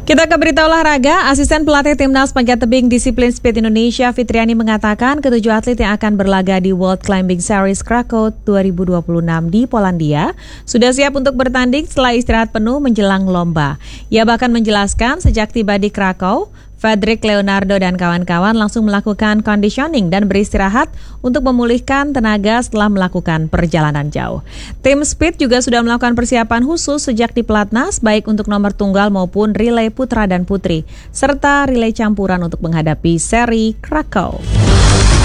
Kita ke berita olahraga. Asisten pelatih Timnas Panjat Tebing Disiplin Speed Indonesia, Fitriani, mengatakan ketujuh atlet yang akan berlaga di World Climbing Series Krakow 2026 di Polandia sudah siap untuk bertanding setelah istirahat penuh menjelang lomba. Ia bahkan menjelaskan sejak tiba di Krakow, Fredrik, Leonardo, dan kawan-kawan langsung melakukan conditioning dan beristirahat untuk memulihkan tenaga setelah melakukan perjalanan jauh. Tim Speed juga sudah melakukan persiapan khusus sejak di Pelatnas, baik untuk nomor tunggal maupun relay putra dan putri, serta relay campuran untuk menghadapi seri Krakow.